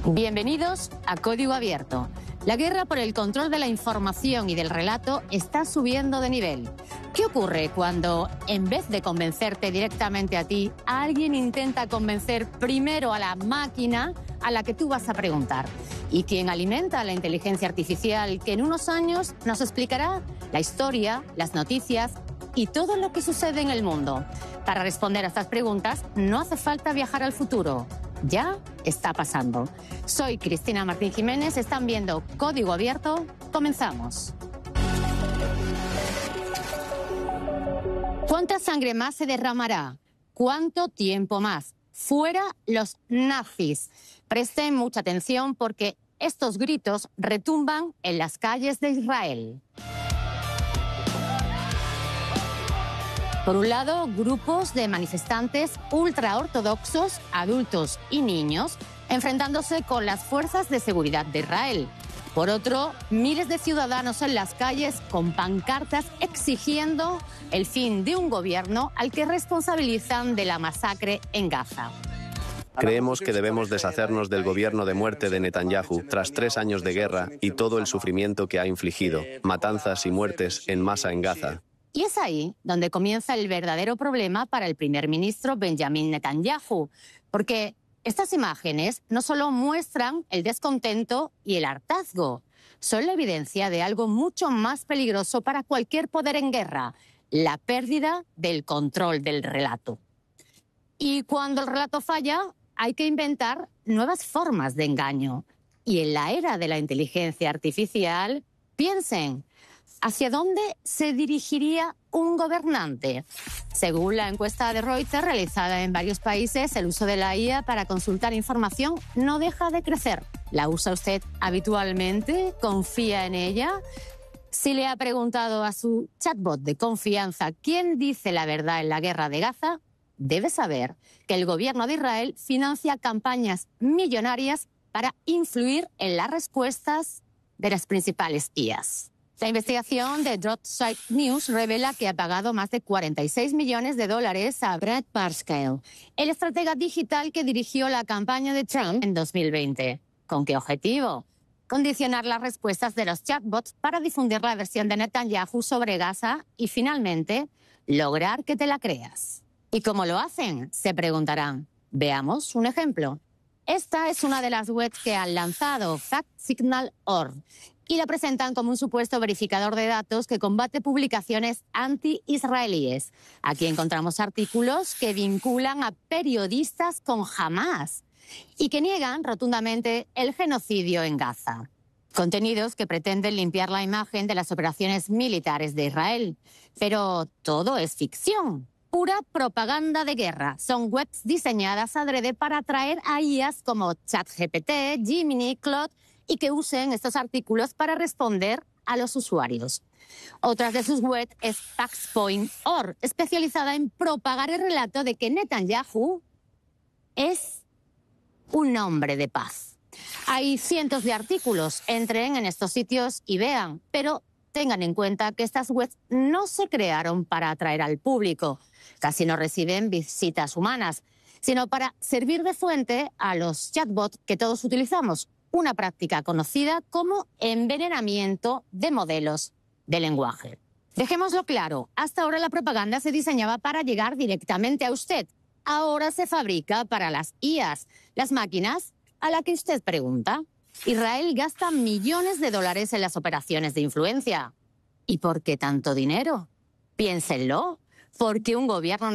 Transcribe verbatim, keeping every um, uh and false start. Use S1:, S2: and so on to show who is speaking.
S1: Bienvenidos a Código Abierto. La guerra por el control de la información y del relato está subiendo de nivel. ¿Qué ocurre cuando, en vez de convencerte directamente a ti, alguien intenta convencer primero a la máquina a la que tú vas a preguntar? Y quien alimenta la inteligencia artificial que en unos años nos explicará la historia, las noticias y todo lo que sucede en el mundo. Para responder a estas preguntas no hace falta viajar al futuro. Ya está pasando. Soy Cristina Martín Jiménez, están viendo Código Abierto. Comenzamos. ¿Cuánta sangre más se derramará? ¿Cuánto tiempo más? Fuera los nazis. Presten mucha atención porque estos gritos retumban en las calles de Israel. Por un lado, grupos de manifestantes ultraortodoxos, adultos y niños, enfrentándose con las fuerzas de seguridad de Israel. Por otro, miles de ciudadanos en las calles con pancartas exigiendo el fin de un gobierno al que responsabilizan de la masacre en Gaza.
S2: Creemos que debemos deshacernos del gobierno de muerte de Netanyahu tras tres años de guerra y todo el sufrimiento que ha infligido, matanzas y muertes en masa en Gaza.
S1: Y es ahí donde comienza el verdadero problema para el primer ministro Benjamin Netanyahu, porque estas imágenes no solo muestran el descontento y el hartazgo, son la evidencia de algo mucho más peligroso para cualquier poder en guerra, la pérdida del control del relato. Y cuando el relato falla, hay que inventar nuevas formas de engaño. Y en la era de la inteligencia artificial, piensen, ¿hacia dónde se dirigiría un gobernante? Según la encuesta de Reuters realizada en varios países, el uso de la I A para consultar información no deja de crecer. ¿La usa usted habitualmente? ¿Confía en ella? Si le ha preguntado a su chatbot de confianza quién dice la verdad en la guerra de Gaza, debe saber que el gobierno de Israel financia campañas millonarias para influir en las respuestas de las principales I As. La investigación de DropSite News revela que ha pagado más de cuarenta y seis millones de dólares a Brad Parscale, el estratega digital que dirigió la campaña de Trump en dos mil veinte. ¿Con qué objetivo? Condicionar las respuestas de los chatbots para difundir la versión de Netanyahu sobre Gaza y, finalmente, lograr que te la creas. ¿Y cómo lo hacen? Se preguntarán. Veamos un ejemplo. Esta es una de las webs que han lanzado, fact signal punto org, y la presentan como un supuesto verificador de datos que combate publicaciones anti-israelíes. Aquí encontramos artículos que vinculan a periodistas con Hamás y que niegan rotundamente el genocidio en Gaza. Contenidos que pretenden limpiar la imagen de las operaciones militares de Israel. Pero todo es ficción. Pura propaganda de guerra. Son webs diseñadas adrede para atraer a I As como ChatGPT, Gemini, Claude y que usen estos artículos para responder a los usuarios. Otra de sus webs es facts point punto org, especializada en propagar el relato de que Netanyahu es un hombre de paz. Hay cientos de artículos, entren en estos sitios y vean, pero tengan en cuenta que estas webs no se crearon para atraer al público, casi no reciben visitas humanas, sino para servir de fuente a los chatbots que todos utilizamos, una práctica conocida como envenenamiento de modelos de lenguaje. Dejémoslo claro, hasta ahora la propaganda se diseñaba para llegar directamente a usted. Ahora se fabrica para las I As, las máquinas a las que usted pregunta. Israel gasta millones de dólares en las operaciones de influencia. ¿Y por qué tanto dinero? Piénsenlo, porque un gobierno